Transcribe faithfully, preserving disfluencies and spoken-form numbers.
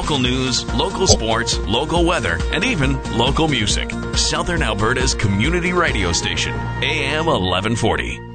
local news, local sports, local weather, and even local music. Southern Alberta's community radio station, A M eleven forty.